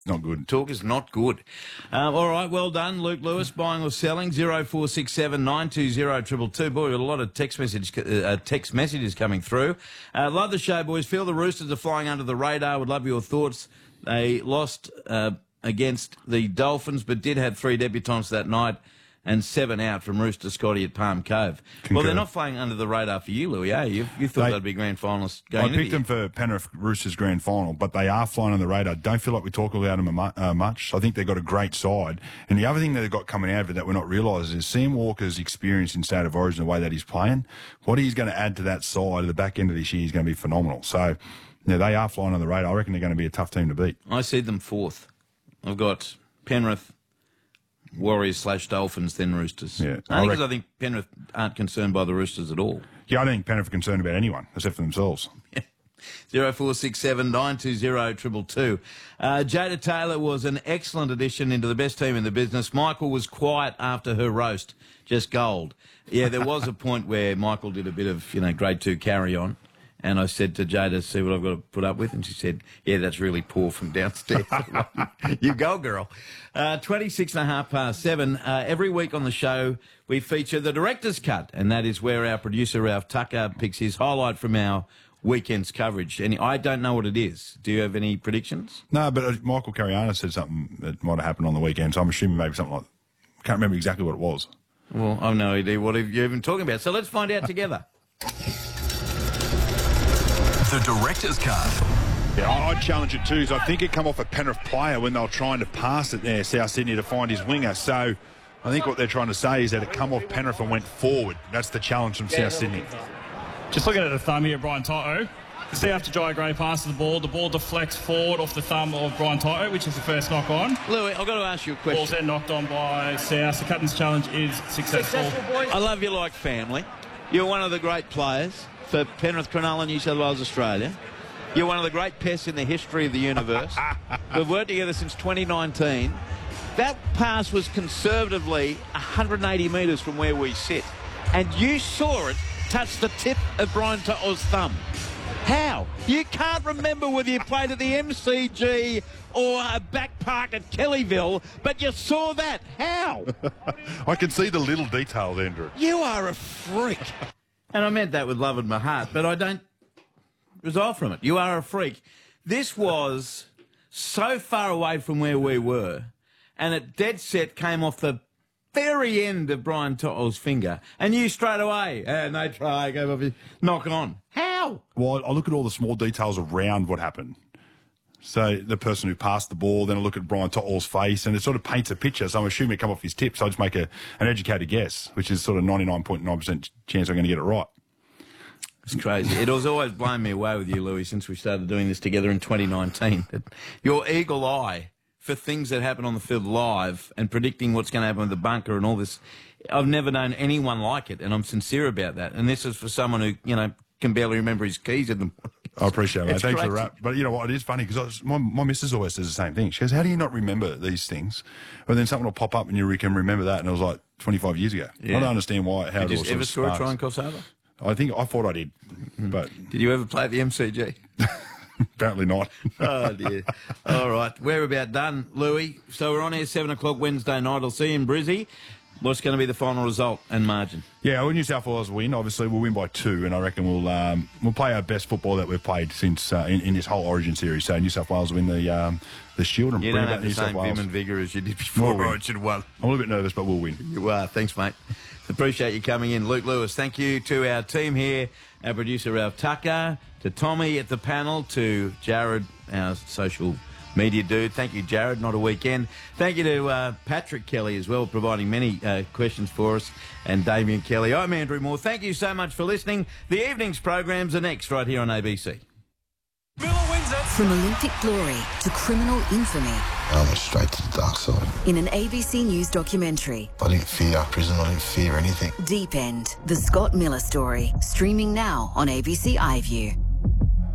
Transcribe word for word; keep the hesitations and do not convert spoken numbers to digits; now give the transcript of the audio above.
Not good. Talk is not good. Um, all right, well done, Luke Lewis. Buying or selling? Zero four six seven nine two zero triple two. Boy, a lot of text message uh, text messages coming through. Uh, love the show, boys. Feel the Roosters are flying under the radar. Would love your thoughts. They lost uh, against the Dolphins, but did have three debutants that night and seven out from Rooster Scotty at Palm Cove. Concur. Well, they're not flying under the radar for you, Louis, eh? You, you thought They- they'd be grand finalists going I into picked the them for Penrith Roosters grand final, but they are flying on the radar. Don't feel like we talk about them a mu- uh, much. I think they've got a great side. And the other thing that they've got coming out of it that we're not realising is Sam Walker's experience in State of Origin, the way that he's playing, what he's going to add to that side at the back end of this year is going to be phenomenal. So, yeah, they are flying on the radar. I reckon they're going to be a tough team to beat. I see them fourth. I've got Penrith, Warriors slash Dolphins, then Roosters. Yeah, I Only because reckon- I think Penrith aren't concerned by the Roosters at all. Yeah, I don't think Penrith are concerned about anyone except for themselves. Zero four six seven nine two zero triple two. Uh, Jada Taylor was an excellent addition into the best team in the business. Michael was quiet after her roast, just gold. Yeah, there was a point where Michael did a bit of, you know, grade two carry on. And I said to Jada, see what I've got to put up with? And she said, yeah, that's really poor from downstairs. You go, girl. Uh, twenty-six and a half past seven. Uh, every week on the show, we feature the director's cut. And that is where our producer, Ralph Tucker, picks his highlight from our weekend's coverage. And I don't know what it is. Do you have any predictions? No, but uh, Michael Cariana said something that might have happened on the weekend, so I'm assuming maybe something like I can't remember exactly what it was. Well, I've no idea what you're even talking about. So let's find out together. The director's cut. Yeah, I- I'd challenge it too. So I think it come off a Penrith player when they were trying to pass it there, South Sydney, to find his winger. So I think what they're trying to say is that it come off Penrith and went forward. That's the challenge from South Sydney. Just looking at the thumb here, Brian Toto. You see after Jai Gray passes the ball, the ball deflects forward off the thumb of Brian Toto, which is the first knock on. Louis, I've got to ask you a question. Ball's then knocked on by South. The captain's challenge is successful. I love you like family. You're one of the great players for Penrith, Cronulla, New South Wales, Australia. You're one of the great pests in the history of the universe. We've worked together since twenty nineteen. That pass was conservatively one hundred eighty metres from where we sit. And you saw it touch the tip of Brian Toto's thumb. How? You can't remember whether you played at the M C G or a back park at Kellyville, but you saw that. How? I can see the little details, Andrew. You are a freak. And I meant that with love in my heart, but I don't resolve from it. You are a freak. This was so far away from where we were, and it dead set came off the very end of Brian Toto's finger, and you straight away, eh, no try, go off, knock on. How? Well, I look at all the small details around what happened. So the person who passed the ball, then I look at Brian Toto's face, and it sort of paints a picture. So I'm assuming it come off his tip. So I just make a, an educated guess, which is sort of ninety-nine point nine percent chance I'm going to get it right. It's crazy. It has always blown me away with you, Louis, since we started doing this together in twenty nineteen. That your eagle eye for things that happen on the field live and predicting what's going to happen with the bunker and all this, I've never known anyone like it, and I'm sincere about that. And this is for someone who, you know, can barely remember his keys in the morning. I appreciate it, mate. It's Thanks for the crazy. wrap. But you know what? It is funny because my, my missus always says the same thing. She goes, how do you not remember these things? But then something will pop up and you can remember that. And it was like twenty-five years ago. Yeah. I don't understand why, how Did it you all sort ever of score a sparks. try and cross over? I think, I thought I did. But Did you ever play at the M C G? apparently not. Oh, dear. All right. We're about done, Louis. So we're on here seven o'clock Wednesday night. I'll see you in Brizzy. What's going to be the final result and margin? Yeah, well, New South Wales win. Obviously, we'll win by two, and I reckon we'll um, we'll play our best football that we've played since uh, in, in this whole Origin series. So New South Wales win the um, the Shield and You bring don't back have the New South same Wales. vim and vigour as you did before. We'll win. Origin one. I'm a little bit nervous, but we'll win. You are. Thanks, mate. Appreciate you coming in. Luke Lewis, thank you to our team here, our producer Ralph Tucker, to Tommy at the panel, to Jared, our social media dude. Thank you, Jared. Not a weekend. Thank you to uh, Patrick Kelly as well, providing many uh, questions for us, and Damien Kelly. I'm Andrew Moore. Thank you so much for listening. The evening's programs are next right here on A B C. From Olympic glory to criminal infamy I went straight to the dark side. in an A B C News documentary. I didn't fear prison, I didn't fear anything. Deep End, the Scott Miller story, streaming now on A B C iView.